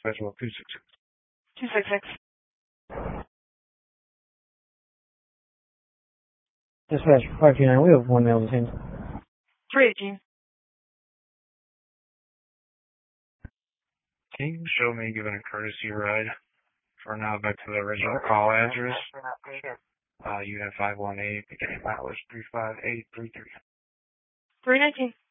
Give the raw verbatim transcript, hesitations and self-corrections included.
Special two six six. two six six. Dispatch five two nine, we have one male detained. three eighteen. Can you show me giving a courtesy ride for now back to the original call address? Uh, unit five one eight, beginning mileage three five eight three three. three nineteen.